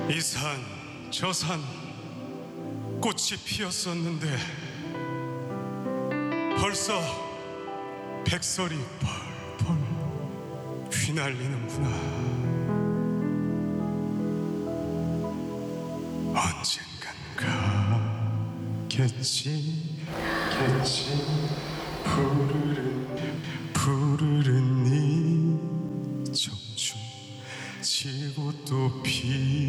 이 산, 저 산, 꽃이 피었었는데 벌써 백설이 펄펄 휘날리는구나. 언젠간 가겠지, 푸르른 이 청춘 지고 또 피